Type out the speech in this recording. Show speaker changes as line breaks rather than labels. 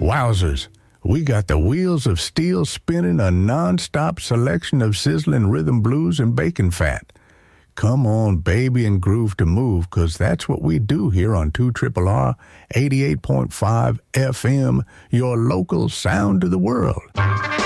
Wowzers, we got the wheels of steel spinning a non-stop selection of sizzling rhythm blues and bacon fat. Come on, baby, and groove to move, 'cause that's what we do here on 2RRR 88.5 FM, your local sound to the world.